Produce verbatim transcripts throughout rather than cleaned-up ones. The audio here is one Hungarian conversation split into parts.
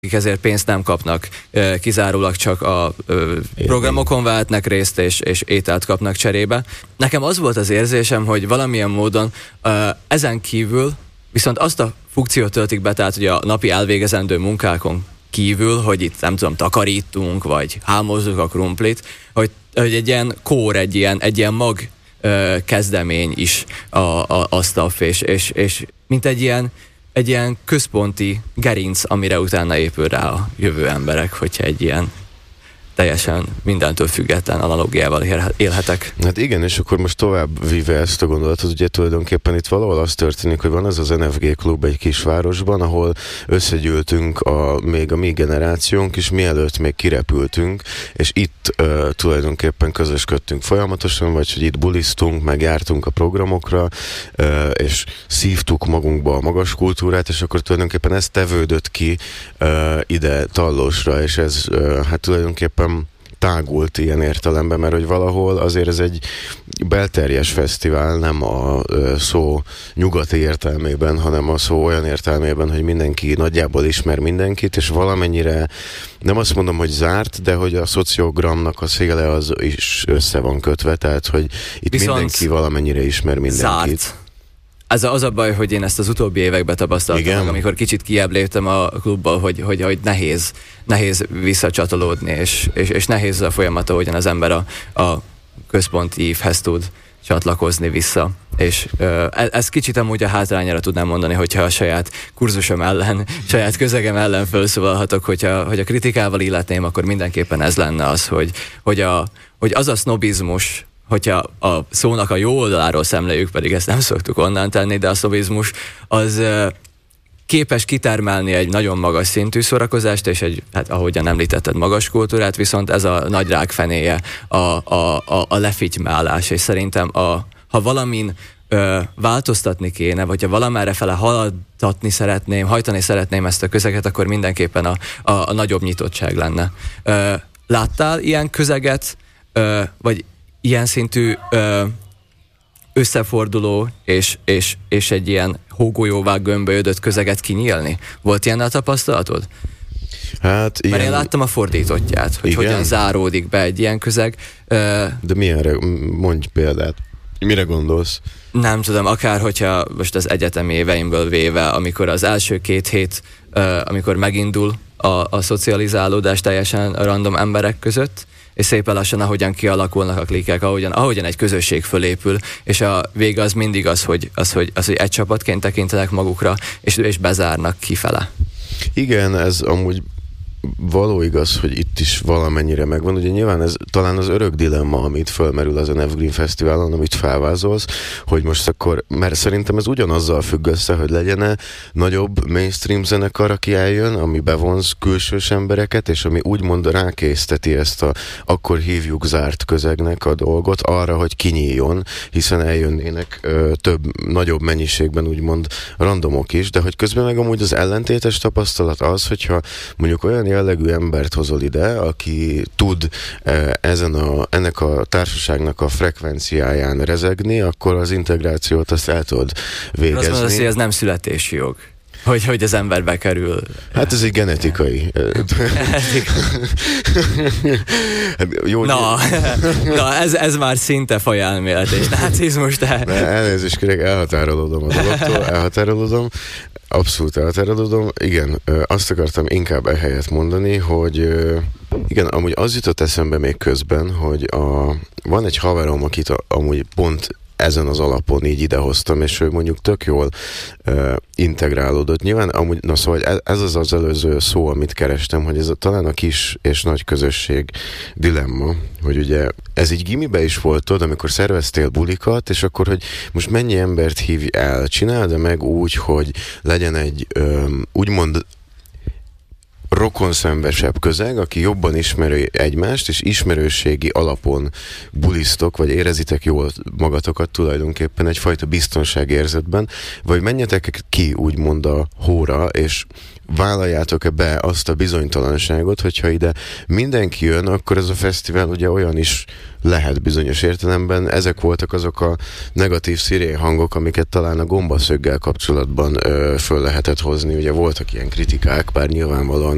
akik ezért pénzt nem kapnak, kizárólag csak a programokon vehetnek részt, és, és ételt kapnak cserébe. Nekem az volt az érzésem, hogy valamilyen módon ezen kívül viszont azt a funkciót töltik be, tehát ugye a napi elvégezendő munkákon kívül, hogy itt nem tudom, takarítunk, vagy hámozzuk a krumplit, hogy, hogy egy ilyen kór, egy ilyen, egy ilyen mag kezdemény is a, a, a staff, és, és, és mint egy ilyen egy ilyen központi gerinc, amire utána épül rá a jövő emberek, hogyha egy ilyen teljesen mindentől független analógiával élhetek. Hát igen, és akkor most tovább víve ezt a gondolatot, ugye tulajdonképpen itt valahol az történik, hogy van ez az en ef gé klub egy kisvárosban, ahol összegyűltünk a, még a mi generációnk is, mielőtt még kirepültünk, és itt uh, tulajdonképpen közösködtünk folyamatosan, vagy hogy itt buliztunk, meg jártunk a programokra, uh, és szívtuk magunkba a magas kultúrát, és akkor tulajdonképpen ez tevődött ki uh, ide Tallósra, és ez uh, hát tulajdonképpen tágult ilyen értelemben, mert hogy valahol azért ez egy belterjes fesztivál, nem a szó nyugati értelmében, hanem a szó olyan értelmében, hogy mindenki nagyjából ismer mindenkit, és valamennyire, nem azt mondom, hogy zárt, de hogy a szociogramnak a széle az is össze van kötve, tehát hogy itt viszont mindenki valamennyire ismer mindenkit. Zárt. Ez az a baj, hogy én ezt az utóbbi években tapasztaltam, meg, amikor kicsit kijebb léptem a klubból, hogy, hogy, hogy nehéz, nehéz visszacsatolódni, és, és, és nehéz a folyamat, ahogyan az ember a, a központi ívhez tud csatlakozni vissza. És uh, ez kicsit amúgy a hátrányára tudnám mondani, hogyha a saját kurzusom ellen, saját közegem ellen felszólalhatok, hogyha hogy a kritikával illetném, akkor mindenképpen ez lenne az, hogy, hogy, a, hogy az a sznobizmus, hogyha a szónak a jó oldaláról szemléljük, pedig ezt nem szoktuk onnan tenni, de a sznobizmus az képes kitermelni egy nagyon magas szintű szórakozást, és egy, hát ahogyan említetted, magas kultúrát, viszont ez a nagy rákfenéje a, a, a, a lefitymálás, és szerintem a, ha valamin ö, változtatni kéne, vagy ha valamerre fele haladtatni szeretném, hajtani szeretném ezt a közeget, akkor mindenképpen a, a, a nagyobb nyitottság lenne. Ö, láttál ilyen közeget, ö, vagy ilyen szintű ö, összeforduló és, és, és egy ilyen hógolyóvá gömbölyödött közeget kinyílni? Volt ilyennel tapasztalatod? Hát ilyen... Mert én láttam a fordítottját, hogy igen? Hogyan záródik be egy ilyen közeg. Ö, De milyenre? Mondj példát. Mire gondolsz? Nem tudom, akár hogyha most az egyetemi éveimből véve, amikor az első két hét, ö, amikor megindul a, a szocializálódás teljesen random emberek között, és szépen lassan, ahogyan kialakulnak a klikek, ahogyan, ahogyan egy közösség fölépül, és a vége az mindig az, hogy, az, hogy, az, hogy egy csapatként tekintenek magukra, és, és bezárnak kifele. Igen, ez amúgy való igaz, hogy itt is valamennyire megvan. Ugye nyilván ez talán az örök dilemma, amit fölmerül az en ef Green Fesztiválon, amit felvázolsz, hogy most akkor, mert szerintem ez ugyanazzal függ össze, hogy legyen-e nagyobb mainstream zenekar, aki eljön, ami bevonz külsős embereket, és ami úgymond rákészteti ezt a akkor hívjuk zárt közegnek a dolgot arra, hogy kinyíljon, hiszen eljönnének ö, több, nagyobb mennyiségben úgymond randomok is, de hogy közben meg amúgy az ellentétes tapasztalat az, hogyha mondjuk olyan jellegű embert hozol ide, aki tud ezen a, ennek a társaságnak a frekvenciáján rezegni, akkor az integrációt azt el tudod végezni. Azt mondod, hogy ez nem születési jog. Hogy, hogy az ember bekerül. Hát ez egy genetikai. Hát jó, na, na ez, ez már szinte fajelmélet és nácizmus, de... Elnézést kérek, elhatárolódom a dologtól, elhatárolódom. Abszolút elhatárolódom. Igen, azt akartam inkább ehelyett mondani, hogy igen, amúgy az jutott eszembe még közben, hogy a, van egy haverom, akit a, amúgy pont ezen az alapon így idehoztam, és ő mondjuk tök jól uh, integrálódott. Nyilván amúgy, na szóval ez az az előző szó, amit kerestem, hogy ez a, talán a kis és nagy közösség dilemma, hogy ugye ez így gimibe is volt, tudod, amikor szerveztél bulikat, és akkor, hogy most mennyi embert hívj el, csináld meg úgy, hogy legyen egy um, úgymond rokonszenvesebb közeg, aki jobban ismeri egymást, és ismerősségi alapon bulisztok, vagy érezitek jól magatokat tulajdonképpen egyfajta biztonságérzetben, vagy menjetek ki úgymond a hóra, és vállaljátok-e be azt a bizonytalanságot, hogyha ide mindenki jön, akkor ez a fesztivál ugye olyan is lehet bizonyos értelemben. Ezek voltak azok a negatív szirén hangok, amiket talán a gombaszöggel kapcsolatban ö, föl lehetett hozni. Ugye voltak ilyen kritikák, bár nyilvánvalóan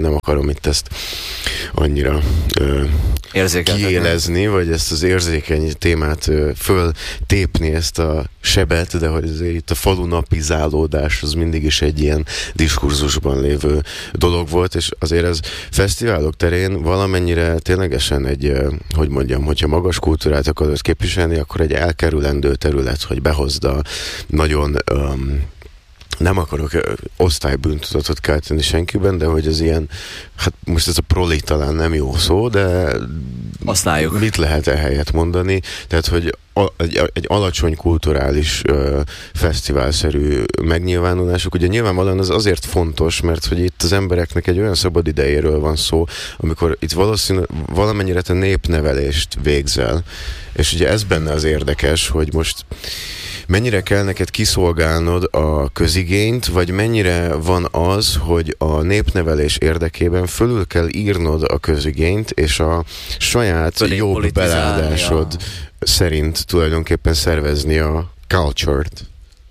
nem akarom itt ezt annyira ö, kiélezni, vagy ezt az érzékeny témát ö, föltépni, ezt a sebet, de hogy azért itt a falunapizálódás az mindig is egy ilyen diskurzusban lévő dolog volt, és azért ez fesztiválok terén valamennyire ténylegesen egy, hogy mondjam, hogyha magas kultúrát akarod képviselni, akkor egy elkerülendő terület, hogy behozd a nagyon um, nem akarok osztálybűntudatot kelteni senkiben, de hogy ez ilyen, hát most ez a proli talán nem jó szó, de használjuk. Mit lehet ehelyett mondani? Tehát, hogy a, egy, egy alacsony kulturális ö, fesztiválszerű megnyilvánulások, ugye nyilvánvalóan az azért fontos, mert hogy itt az embereknek egy olyan szabad idejéről van szó, amikor itt valószínűleg valamennyire te népnevelést végzel, és ugye ez benne az érdekes, hogy most mennyire kell neked kiszolgálnod a közigényt, vagy mennyire van az, hogy a népnevelés érdekében fölül kell írnod a közigényt, és a saját Fölé jobb beleádásod szerint tulajdonképpen szervezni a culture-t.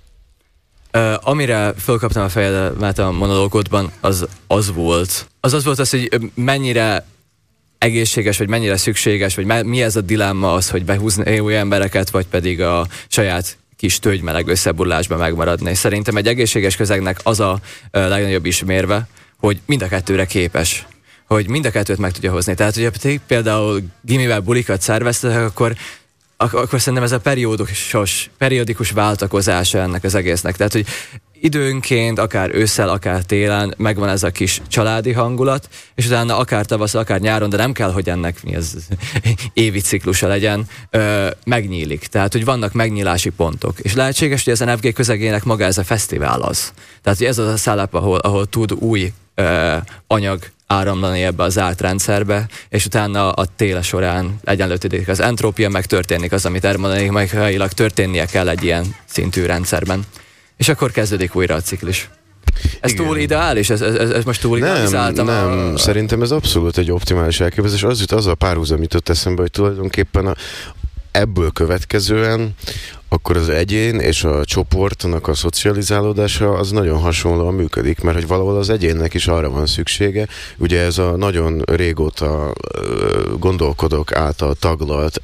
Uh, amire fölkaptam a fejemet a monológodban, az az volt. Az az volt az, hogy mennyire egészséges, vagy mennyire szükséges, vagy mi ez a dilemma az, hogy behúzni új embereket, vagy pedig a saját kis tőgymeleg összeburlásba megmaradni. Szerintem egy egészséges közegnek az a legnagyobb ismérve, hogy mind a kettőre képes. Hogy mind a kettőt meg tudja hozni. Tehát, hogyha például gimivel bulikat szerveztek, akkor, akkor szerintem ez a periódikus, periódikus váltakozása ennek az egésznek. Tehát, hogy időnként, akár ősszel, akár télen megvan ez a kis családi hangulat, és utána akár tavasz, akár nyáron, de nem kell, hogy ennek mi ez évi ciklusa legyen, ö, megnyílik. Tehát, hogy vannak megnyílási pontok. És lehetséges, hogy az en ef gé közegének maga ez a fesztivál az. Tehát, hogy ez az a szálap, ahol, ahol tud új ö, anyag áramlani ebbe az zárt rendszerbe, és utána a téle során egyenlőtődik az entrópia, meg történik az, amit termodinamikailag történnie kell egy ilyen szintű rendszerben. És akkor kezdődik újra a ciklus. Ez igen. Túl ideális? Ez, ez, ez most túl idealizáltam? Nem, nem. A... Szerintem ez abszolút egy optimális elképzelés. Az jut az a párhuzam jutott eszembe, hogy tulajdonképpen a, ebből következően akkor az egyén és a csoportnak a szocializálódása az nagyon hasonlóan működik, mert hogy valahol az egyénnek is arra van szüksége. Ugye ez a nagyon régóta gondolkodók által taglalt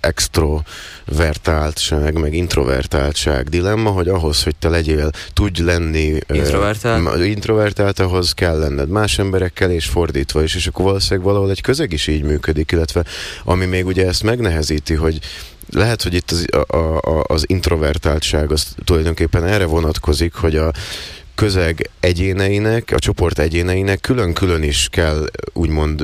extrovertáltság, meg introvertáltság dilemma, hogy ahhoz, hogy te legyél, tudj lenni introvertált, introvertált ahhoz kell lenned más emberekkel, és fordítva is, és akkor valószínűleg valahol egy közeg is így működik, illetve ami még ugye ezt megnehezíti, hogy lehet, hogy itt az, a, a, az introvertáltság az tulajdonképpen erre vonatkozik, hogy a közeg egyéneinek, a csoport egyéneinek külön-külön is kell úgymond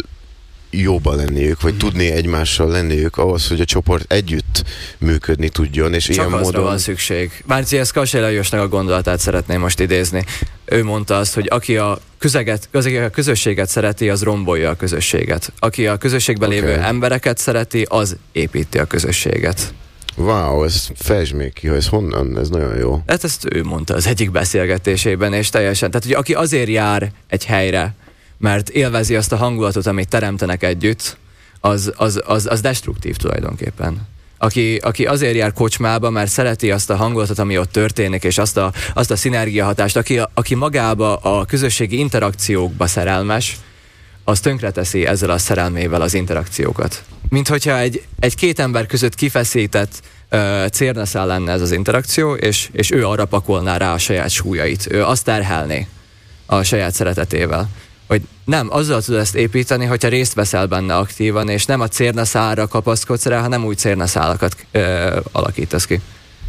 jóba lenniük, vagy tudni egymással lenniük ahhoz, hogy a csoport együtt működni tudjon, és csak ilyen azra módon... van szükség. Márciás Kassé Lajosnak a gondolatát szeretném most idézni. Ő mondta azt, hogy aki a közeget, a közösséget szereti, az rombolja a közösséget. Aki a közösségben okay. lévő embereket szereti, az építi a közösséget. Wow, ez fejtsd még ki, hogy ez honnan, ez nagyon jó. Hát ezt ő mondta az egyik beszélgetésében, és teljesen, tehát hogy aki azért jár egy helyre, mert élvezi azt a hangulatot, amit teremtenek együtt, az, az, az, az destruktív tulajdonképpen. Aki, aki azért jár kocsmába, mert szereti azt a hangulatot, ami ott történik, és azt a, azt a szinergiahatást, aki, aki magába a közösségi interakciókba szerelmes, az tönkreteszi ezzel a szerelmével az interakciókat. Mint hogyha egy, egy két ember között kifeszített uh, cérnaszál lenne ez az interakció, és, és ő arra pakolná rá a saját súlyait. Ő azt terhelné a saját szeretetével. Hogy nem, azzal tudod ezt építeni, hogyha részt veszel benne aktívan, és nem a cérnaszálra kapaszkodsz rá, hanem új cérnaszálakat ö, alakítasz ki.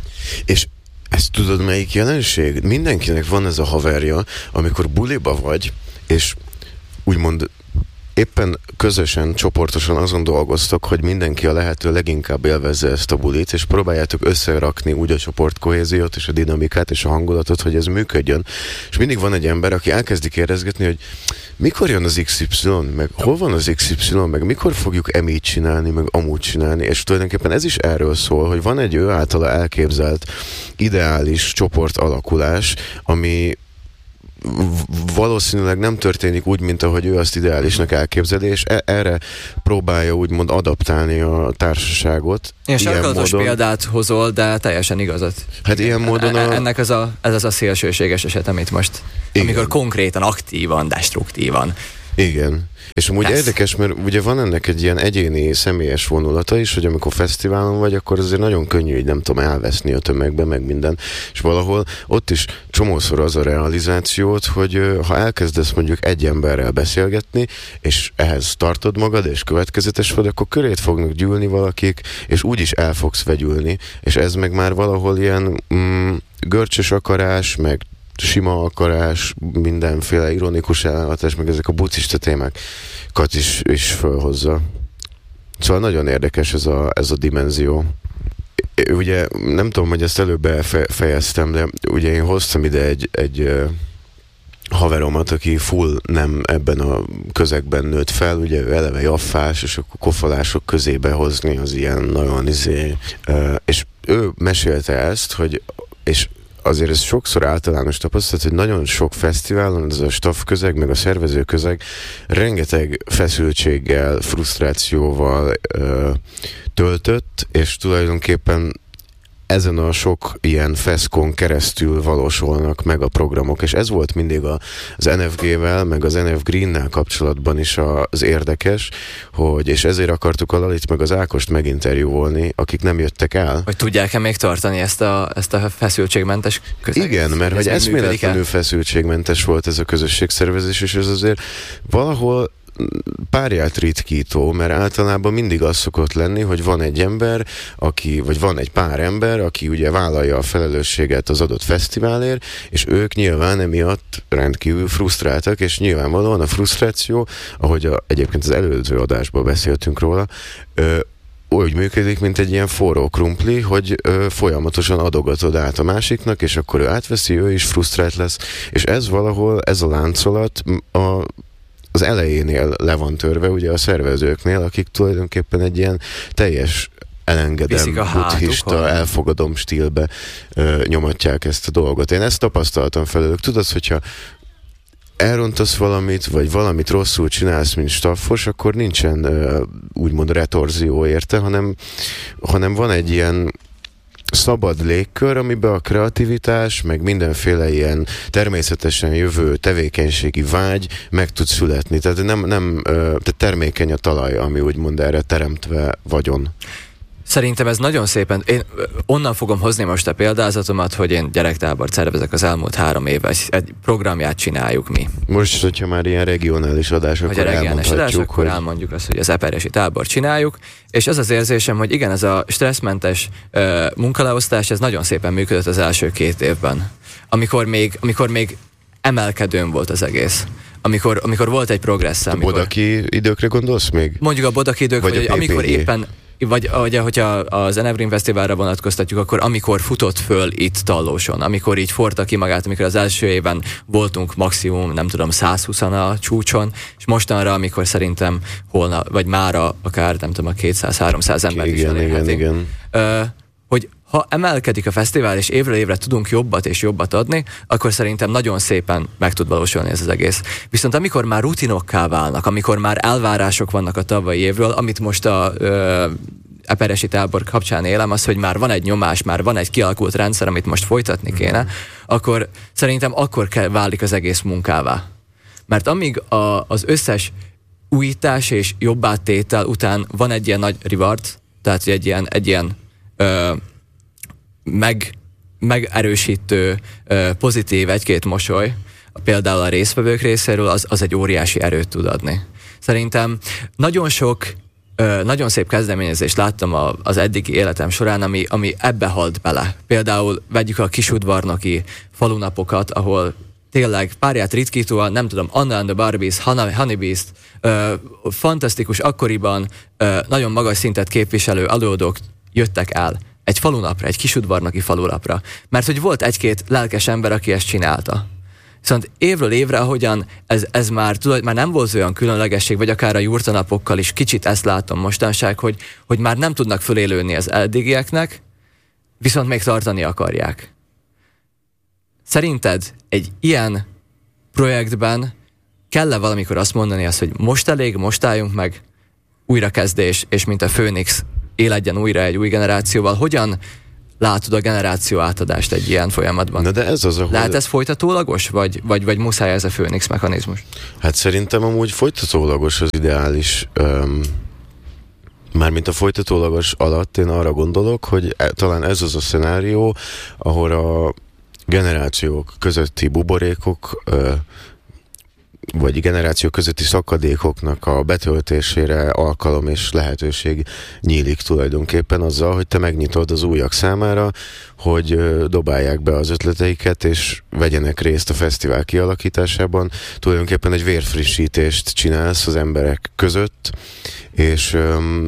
És ezt tudod, melyik jelenség? Mindenkinek van ez a haverja, amikor buliba vagy, és úgymond éppen közösen, csoportosan azon dolgoztok, hogy mindenki a lehető leginkább élvezze ezt a bulit, és próbáljátok összerakni úgy a csoportkohéziót, és a dinamikát, és a hangulatot, hogy ez működjön. És mindig van egy ember, aki elkezdi kérdezgetni, hogy mikor jön az iksz ipszilon, meg hol van az iksz ipszilon, meg mikor fogjuk emígy csinálni, meg amúgy csinálni, és tulajdonképpen ez is erről szól, hogy van egy ő általa elképzelt ideális csoport alakulás, ami valószínűleg nem történik úgy, mint ahogy ő azt ideálisnak elképzeli, és e- erre próbálja úgymond adaptálni a társaságot. Ilyen sarkalatos példát hozol, de teljesen igazat. Hát ilyen módon a... Ennek az a, ez az a szélsőséges eset, amit most, igen. Amikor konkrétan, aktívan, destruktívan Igen. És amúgy ez érdekes, mert ugye van ennek egy ilyen egyéni, személyes vonulata is, hogy amikor fesztiválon vagy, akkor azért nagyon könnyű, hogy nem tudom, elveszni a tömegbe, meg minden. És valahol ott is csomószor az a realizációt, hogy ha elkezdesz mondjuk egy emberrel beszélgetni, és ehhez tartod magad, és következetes vagy, akkor körét fognak gyűlni valakik, és úgyis el fogsz vegyülni. És ez meg már valahol ilyen mm, görcsös akarás, meg sima akarás, mindenféle ironikus ellenhatás, meg ezek a bucista témákat is, is fölhozza. Szóval nagyon érdekes ez a, ez a dimenzió. Ugye nem tudom, hogy ezt előbb befejeztem, de ugye én hoztam ide egy, egy haveromat, aki full nem ebben a közegben nőtt fel, ugye ő eleve jaffás, és akkor kofalások közébe hozni az ilyen nagyon izé, és ő mesélte ezt, hogy és azért ez sokszor általános tapasztalat, hogy nagyon sok fesztiválon ez a staff közeg, meg a szervező közeg rengeteg feszültséggel, frusztrációval ö, töltött, és tulajdonképpen ezen a sok ilyen feszkon keresztül valósulnak meg a programok, és ez volt mindig a, az en ef gé-vel, meg az en ef Green-nel kapcsolatban is a, az érdekes, hogy, és ezért akartuk a Lalit meg az Ákost meginterjúvolni, akik nem jöttek el. Hogy tudják-e még tartani ezt a, ezt a feszültségmentes közeget? Igen, mert ez hogy eszméletlenül feszültségmentes volt ez a közösségszervezés, és ez azért valahol párját ritkító, mert általában mindig az szokott lenni, hogy van egy ember, aki, vagy van egy pár ember, aki ugye vállalja a felelősséget az adott fesztiválért, és ők nyilván emiatt rendkívül frusztráltak, és nyilvánvalóan a frusztráció, ahogy a, egyébként az előző adásban beszéltünk róla, ö, úgy működik, mint egy ilyen forró krumpli, hogy ö, folyamatosan adogatod át a másiknak, és akkor ő átveszi, ő is frusztrált lesz, és ez valahol, ez a láncolat a az elejénél le van törve, ugye a szervezőknél, akik tulajdonképpen egy ilyen teljes elengedem, buddhista, elfogadom stílbe ö, nyomatják ezt a dolgot. Én ezt tapasztaltam felőlük. Tudod, hogyha elrontasz valamit, vagy valamit rosszul csinálsz, mint staffos, akkor nincsen ö, úgymond retorzió érte, hanem, hanem van egy ilyen szabad légkör, amiben a kreativitás, meg mindenféle ilyen természetesen jövő tevékenységi vágy meg tud születni. Tehát nem, nem tehát termékeny a talaj, ami úgymond erre teremtve vagyon. Szerintem ez nagyon szépen, én onnan fogom hozni most a példázatomat, hogy én gyerektábort szervezek az elmúlt három évben, egy programját csináljuk mi. Most, hogyha már ilyen regionális adás, akkor regionális adás, akkor hogy... elmondjuk azt, hogy az eperjesi tábort csináljuk, és az az érzésem, hogy igen, ez a stresszmentes uh, munkaleosztás, ez nagyon szépen működött az első két évben, amikor még, amikor még emelkedőn volt az egész. Amikor, amikor volt egy progressza. A Bodaki időkre gondolsz még? Mondjuk a Bodaki idők, vagy, vagy amikor éppen vagy ugye, hogyha az en ef Green Fesztiválra vonatkoztatjuk, akkor amikor futott föl itt Tallóson, amikor így forta ki magát, amikor az első évben voltunk maximum, nem tudom, százhúszan a csúcson, és mostanra, amikor szerintem holnap, vagy mára akár, nem tudom, a kétszáz-háromszáz ember is elérhetünk. Igen, igen. Ö, hogy ha emelkedik a fesztivál, és évről évre tudunk jobbat és jobbat adni, akkor szerintem nagyon szépen meg tud valósulni ez az egész. Viszont amikor már rutinokká válnak, amikor már elvárások vannak a tavalyi évről, amit most a ö, eperjesi tábor kapcsán élem, az, hogy már van egy nyomás, már van egy kialakult rendszer, amit most folytatni kéne, mm. akkor szerintem akkor kell, válik az egész munkává. Mert amíg a, az összes újítás és jobbátétel után van egy ilyen nagy reward, tehát egy ilyen, egy ilyen ö, meg, megerősítő, pozitív egy-két mosoly, például a résztvevők részéről, az, az egy óriási erőt tud adni. Szerintem nagyon sok, nagyon szép kezdeményezést láttam az eddigi életem során, ami, ami ebbe halt bele. Például vegyük a kisudvarnoki falunapokat, ahol tényleg párját ritkítóan, nem tudom, Anna and the Barbies, Honeybeast, fantasztikus akkoriban nagyon magas szintet képviselő előadók jöttek el egy falunapra, egy kisudvarnoki falunapra. Mert hogy volt egy-két lelkes ember, aki ezt csinálta. Viszont évről évre, ahogyan ez, ez már, tudod, már nem volt olyan különlegesség, vagy akár a jurtanapokkal is kicsit ezt látom mostanság, hogy, hogy már nem tudnak fölélődni az eddigieknek, viszont még tartani akarják. Szerinted egy ilyen projektben kell-e valamikor azt mondani azt, hogy most elég, most álljunk meg, újrakezdés, és mint a Főnix éledjen újra egy új generációval, hogyan látod a generáció átadást egy ilyen folyamatban? Na de ez az, ahol... Lehet ez folytatólagos, vagy, vagy, vagy muszáj ez a Főnix mechanizmus? Hát szerintem amúgy folytatólagos az ideális. Um, mármint a folytatólagos alatt én arra gondolok, hogy talán ez az a szenárió, ahol a generációk közötti buborékok uh, vagy generáció közötti szakadékoknak a betöltésére alkalom és lehetőség nyílik tulajdonképpen azzal, hogy te megnyitod az újak számára, hogy dobálják be az ötleteiket, és vegyenek részt a fesztivál kialakításában. Tulajdonképpen egy vérfrissítést csinálsz az emberek között, és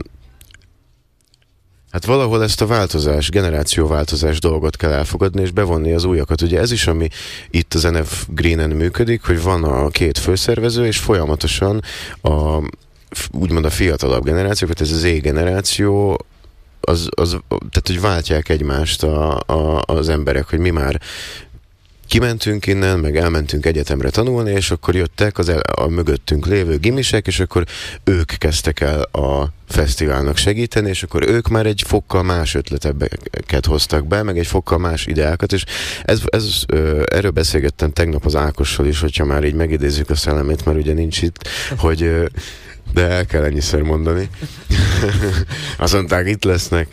hát valahol ezt a változás, generációváltozás dolgot kell elfogadni, és bevonni az újakat. Ugye ez is, ami itt az en ef Greenen működik, hogy van a két főszervező, és folyamatosan a, úgymond a fiatalabb generációkat, ez az Z generáció, az, az, tehát hogy váltják egymást a, a, az emberek, hogy mi már kimentünk innen, meg elmentünk egyetemre tanulni, és akkor jöttek az el, a mögöttünk lévő gimisek, és akkor ők kezdtek el a fesztiválnak segíteni, és akkor ők már egy fokkal más ötleteket hoztak be, meg egy fokkal más ideákat, és ez, ez, erről beszélgettem tegnap az Ákossal is, hogyha már így megidézzük a szellemét, mert ugye nincs itt, hogy de el kell ennyiszer mondani. Azt mondták, itt lesznek,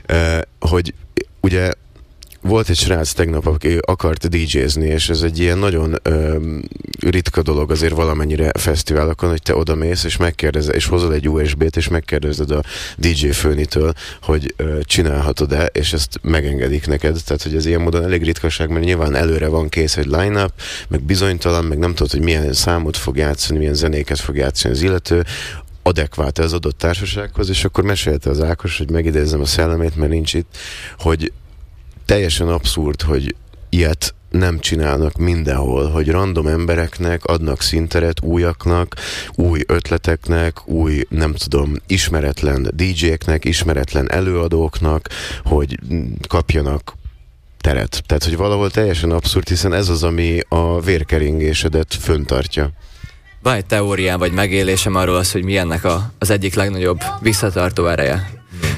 hogy ugye volt egy srác tegnap, aki akart dé jézni, és ez egy ilyen nagyon ö, ritka dolog azért valamennyire fesztiválokon, hogy te odamész, és megkérdezed, és hozod egy u es bé-t, és megkérdezed a dé jé főnitől, hogy ö, csinálhatod-e, és ezt megengedik neked. Tehát, hogy ez ilyen módon elég ritkaság, mert nyilván előre van kész egy line-up, meg bizonytalan, meg nem tudod, hogy milyen számot fog játszani, milyen zenéket fog játszani az illető, adekvát az adott társasághoz, és akkor mesélte az Ákos, hogy megidézzem a szellemét, mert nincs itt, hogy teljesen abszurd, hogy ilyet nem csinálnak mindenhol, hogy random embereknek adnak színteret, újaknak, új ötleteknek, új, nem tudom, ismeretlen dé jéknek, ismeretlen előadóknak, hogy kapjanak teret. Tehát, hogy valahol teljesen abszurd, hiszen ez az, ami a vérkeringésedet föntartja. Van egy teóriám, vagy megélésem arról az, hogy mi ennek a, az egyik legnagyobb visszatartó ereje.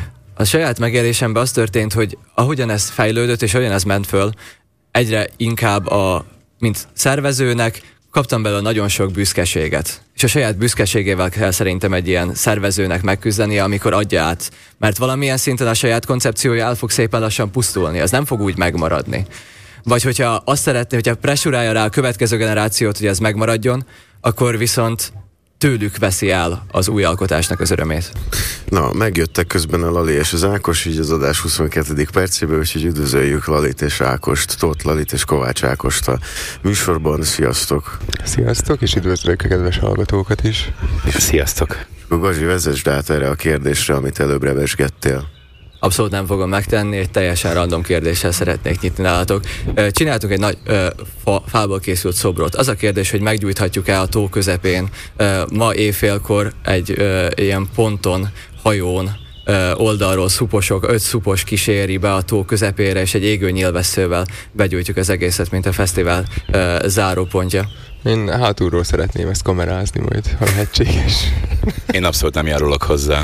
A saját megélésemben az történt, hogy ahogyan ez fejlődött, és ahogyan ez ment föl, egyre inkább a, mint szervezőnek kaptam belőle nagyon sok büszkeséget. És a saját büszkeségével kell szerintem egy ilyen szervezőnek megküzdenie, amikor adja át. Mert valamilyen szinten a saját koncepciója el fog szépen lassan pusztulni, az nem fog úgy megmaradni. Vagy hogyha azt szeretné, hogyha pressurálja rá a következő generációt, hogy ez megmaradjon, akkor viszont tőlük veszi el az új alkotásnak az örömét. Na, megjöttek közben a Lali és az Ákos, így az adás huszonkettedik percében, úgyhogy üdvözöljük Lalit és Ákost, Tóth Lalit és Kovács Ákost a műsorban. Sziasztok! Sziasztok, és üdvözlök a kedves hallgatókat is. Sziasztok! A Gazi, vezessd át erre a kérdésre, amit előbb revesgettél. Abszolút nem fogom megtenni, egy teljesen random kérdéssel szeretnék nyitni nálatok. Csináltunk egy nagy ö, fa, fából készült szobrot. Az a kérdés, hogy meggyújthatjuk-e a tó közepén ö, ma éjfélkor egy ö, ilyen ponton, hajón, ö, oldalról szuposok, öt szupos kíséri be a tó közepére, és egy égő nyílvesszővel begyújtjuk az egészet, mint a fesztivál ö, zárópontja. Én hátulról szeretném ezt kamerázni majd, ha lehetséges. Én abszolút nem járulok hozzá.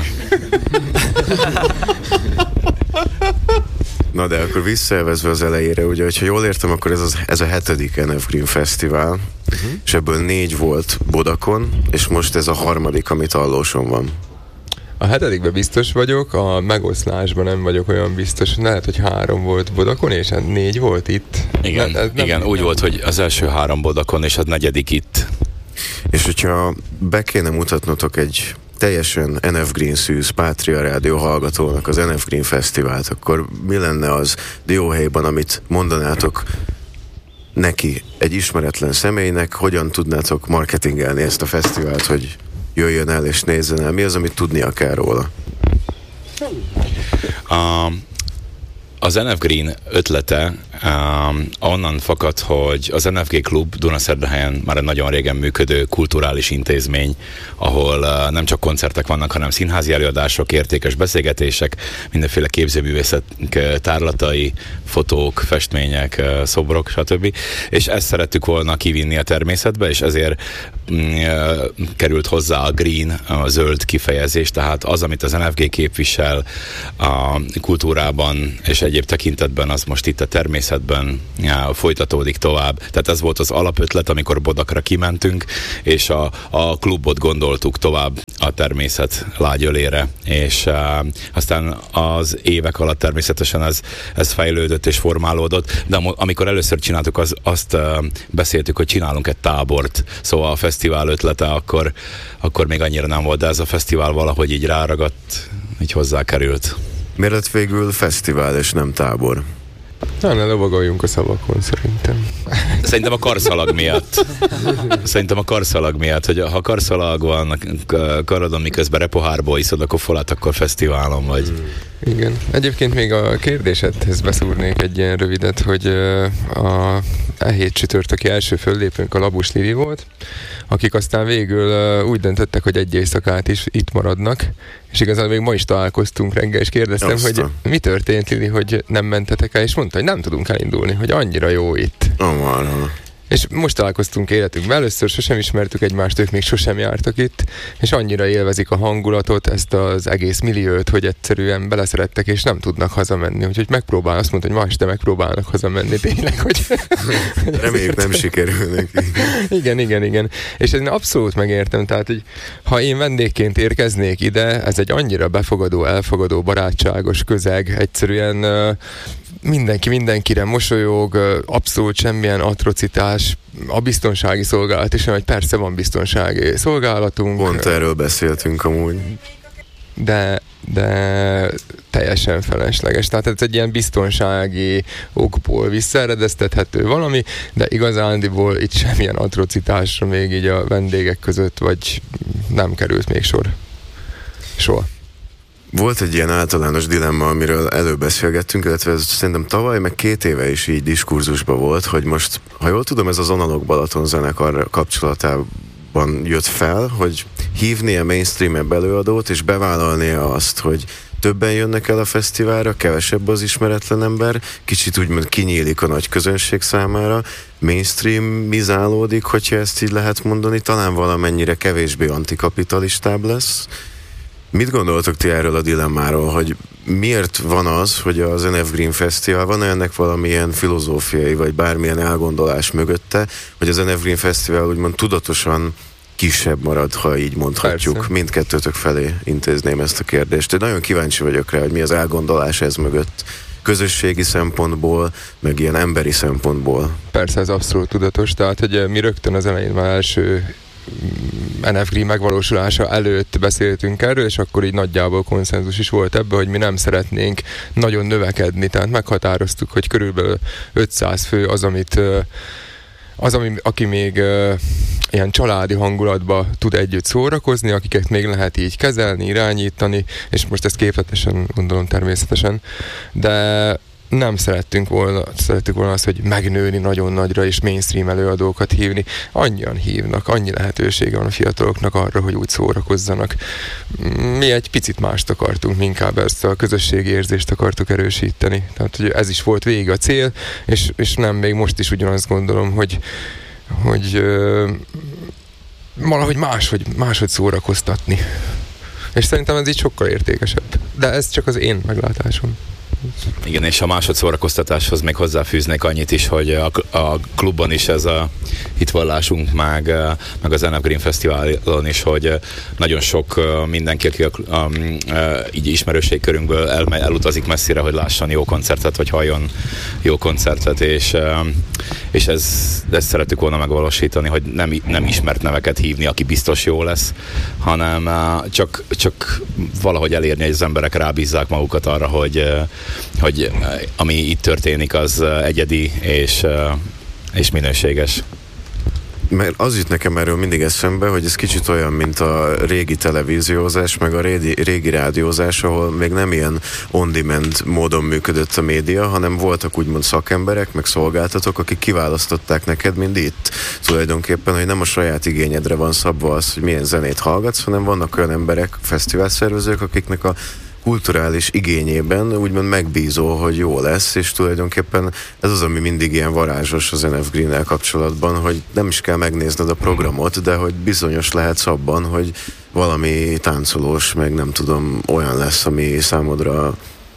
Na de akkor visszaelvezve az elejére, ugye, hogyha jól értem, akkor ez, az, ez a hetedik en ef Green Fesztivál, uh-huh. és ebből négy volt Bodakon, és most ez a harmadik, amit Allóson van. A hetedikben biztos vagyok, a megoszlásban nem vagyok olyan biztos. Lehet, hogy három volt Bodakon, és négy volt itt. Igen, ne, nem, igen nem, úgy nem. volt, hogy az első három Bodakon, és a negyedik itt. És hogyha be kéne mutatnotok egy teljesen en ef Green szűz Pátria Rádió hallgatónak az en ef Green Fesztivált, akkor mi lenne az dióhéjban, amit mondanátok neki, egy ismeretlen személynek, hogyan tudnátok marketingelni ezt a fesztivált, hogy jöjjön el és nézzen el? Mi az, amit tudnia kell róla? A, az en ef Green ötlete um, onnan fakad, hogy az en ef gé Klub Dunaszerdahelyen már egy nagyon régen működő kulturális intézmény, ahol uh, nem csak koncertek vannak, hanem színházi előadások, értékes beszélgetések, mindenféle képzőművészet tárlatai, fotók, festmények, szobrok, stb. És ezt szerettük volna kivinni a természetbe, és ezért került hozzá a green, a zöld kifejezés, tehát az, amit az en ef gé képvisel a kultúrában és egyéb tekintetben, az most itt a természetben já, folytatódik tovább. Tehát ez volt az alapötlet, amikor Bodakra kimentünk, és a, a klubot gondoltuk tovább a természet lágyölére, és uh, aztán az évek alatt természetesen ez, ez fejlődött és formálódott, de amikor először csináltuk, az, azt uh, beszéltük, hogy csinálunk egy tábort, szóval a fesztivál ötlete akkor, akkor még annyira nem volt, de ez a fesztivál valahogy így ráragadt, így hozzákerült. Miért lett végül fesztivál és nem tábor? Na, ne lovagoljunk a szavakon, szerintem. Szerintem a karszalag miatt. Szerintem a karszalag miatt, hogy ha karszalag van a karodon, miközben repohárból iszod a kofolát, akkor fesztiválon vagy. Igen. Egyébként még a kérdésedhez beszúrnék egy ilyen rövidet, hogy a e hét csütörtöki első föllépőnk a Labus Lili volt, akik aztán végül úgy döntöttek, hogy egy éjszakát is itt maradnak, és igazán még ma is találkoztunk reggel, és kérdeztem, Aztán. hogy mi történt, Lili, hogy nem mentetek el, és mondta, hogy nem tudunk elindulni, hogy annyira jó itt. Oh, És most találkoztunk életünkben, először sosem ismertük egymást, ők még sosem jártak itt, és annyira élvezik a hangulatot, ezt az egész milliót, hogy egyszerűen beleszerettek, és nem tudnak hazamenni. Úgyhogy megpróbál, azt mondta, hogy ma este megpróbálnak hazamenni, tényleg, hogy... Reméljük nem sikerül neki. Igen, igen, igen. És én abszolút megértem, tehát, hogy ha én vendégként érkeznék ide, ez egy annyira befogadó, elfogadó, barátságos közeg, egyszerűen mindenki mindenkire mosolyog, abszolút semmilyen atrocitás, a biztonsági szolgálat is, hogy persze van biztonsági szolgálatunk. Pont erről beszéltünk amúgy. De, de teljesen felesleges. Tehát ez egy ilyen biztonsági okból visszaeredeztethető valami, de igazándiból itt semmilyen atrocitásra még így a vendégek között, vagy nem került még sor. Soha. Volt egy ilyen általános dilemma, amiről előbeszélgettünk, illetve ez szerintem tavaly, meg két éve is így diskurzusban volt, hogy most, ha jól tudom, ez az Analóg Balaton zenekar kapcsolatában jött fel, hogy hívni a mainstream előadót, és bevállalnia azt, hogy többen jönnek el a fesztiválra, kevesebb az ismeretlen ember, kicsit úgymond kinyílik a nagy közönség számára, mainstreamizálódik, hogyha ezt így lehet mondani, talán valamennyire kevésbé antikapitalistább lesz. Mit gondoltok ti erről a dilemmáról, hogy miért van az, hogy az en ef Green Fesztivál, van ennek valamilyen filozófiai, vagy bármilyen elgondolás mögötte, hogy az en ef Green Fesztivál úgymond tudatosan kisebb marad, ha így mondhatjuk. Persze. Mindkettőtök felé intézném ezt a kérdést. Én nagyon kíváncsi vagyok rá, hogy mi az elgondolás ez mögött. Közösségi szempontból, meg ilyen emberi szempontból. Persze, ez abszolút tudatos, tehát hogy mi rögtön az elején már első en ef Green megvalósulása előtt beszéltünk erről, és akkor így nagyjából konszenzus is volt ebben, hogy mi nem szeretnénk nagyon növekedni, tehát meghatároztuk, hogy körülbelül ötszáz fő az, amit az, ami, aki még uh, ilyen családi hangulatba tud együtt szórakozni, akiket még lehet így kezelni, irányítani, és most ezt képletesen gondolom természetesen, de nem szerettünk volna, szerettük volna azt, hogy megnőni nagyon nagyra és mainstream előadókat hívni. Annyian hívnak, annyi lehetősége van a fiataloknak arra, hogy úgy szórakozzanak. Mi egy picit mást akartunk, inkább ezt a közösségi érzést akartuk erősíteni. Tehát, hogy ez is volt végig a cél, és, és nem, még most is ugyanazt gondolom, hogy, hogy ö, valahogy máshogy, máshogy szórakoztatni. És szerintem ez így sokkal értékesebb. De ez csak az én meglátásom. Igen, és a másodszórakoztatáshoz még hozzáfűznék annyit is, hogy a, a klubban is ez a hitvallásunk, meg, meg az en ef Green Fesztiválon is, hogy nagyon sok mindenki, aki a, a, a, így ismerőségkörünkből el, elutazik messzire, hogy lásson jó koncertet, vagy halljon jó koncertet, és, és ez, ezt szerettük volna megvalósítani, hogy nem, nem ismert neveket hívni, aki biztos jó lesz, hanem csak, csak valahogy elérni, hogy az emberek rábízzák magukat arra, hogy hogy ami itt történik, az egyedi és, és minőséges. Mert az jut nekem erről mindig eszembe, hogy ez kicsit olyan, mint a régi televíziózás, meg a régi, régi rádiózás, ahol még nem ilyen on-demand módon működött a média, hanem voltak úgymond szakemberek, meg szolgáltatók, akik kiválasztották neked, mind itt. Tulajdonképpen, hogy nem a saját igényedre van szabva az, hogy milyen zenét hallgatsz, hanem vannak olyan emberek, fesztiválszervezők, akiknek a kulturális igényében úgymond megbízó, hogy jó lesz, és tulajdonképpen ez az, ami mindig ilyen varázsos az en ef Green-nel kapcsolatban, hogy nem is kell megnézned a programot, de hogy bizonyos lehetsz abban, hogy valami táncolós, meg nem tudom, olyan lesz, ami számodra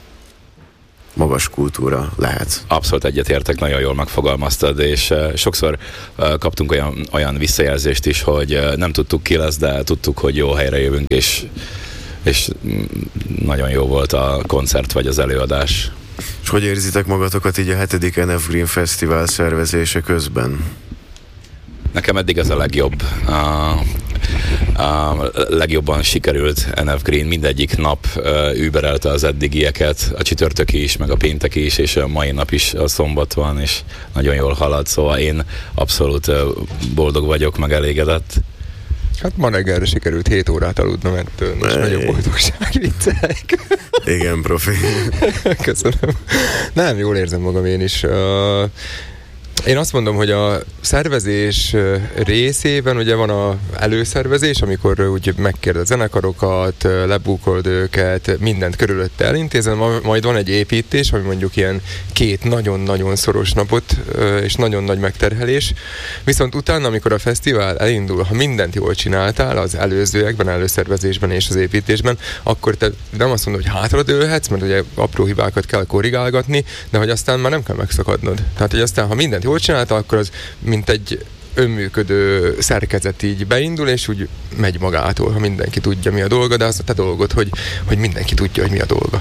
magas kultúra lehet. Abszolút egyetértek, nagyon jól megfogalmaztad, és uh, sokszor uh, kaptunk olyan, olyan visszajelzést is, hogy uh, nem tudtuk ki lesz, de tudtuk, hogy jó helyre jövünk, és, és nagyon jó volt a koncert vagy az előadás. És hogy érzitek magatokat így a hetedik en ef Green Fesztivál szervezése közben? Nekem eddig ez a legjobb. A, a legjobban sikerült en ef Green, mindegyik nap uh, überelte az eddigieket, a csütörtöki is, meg a pénteki is, és a mai nap is a szombat van, és nagyon jól halad, szóval én abszolút uh, boldog vagyok, meg elégedett. Hát ma reggelre sikerült hét órát aludnom, ettől nincs nagyobb boldogság, viccelek. Igen, profi. Köszönöm. Nem, jól érzem magam én is. Uh, Én azt mondom, hogy a szervezés részében ugye van az előszervezés, amikor úgy megkérdez zenekarokat, lebúkold őket, mindent körülötte elintézem, majd van egy építés, ami mondjuk ilyen két nagyon-nagyon szoros napot, és nagyon nagy megterhelés. Viszont utána, amikor a fesztivál elindul, ha mindent jól csináltál, az előzőekben, előszervezésben és az építésben, akkor te nem azt mondod, hogy hátradőlhetsz, mert ugye apró hibákat kell korrigálgatni, de hogy aztán már nem kell megszakadnod. Tehát, hogy aztán, ha mindent jól csinálta, akkor az mint egy önműködő szerkezet így beindul, és úgy megy magától, ha mindenki tudja, mi a dolga, de az a te dolgod, hogy, hogy mindenki tudja, hogy mi a dolga.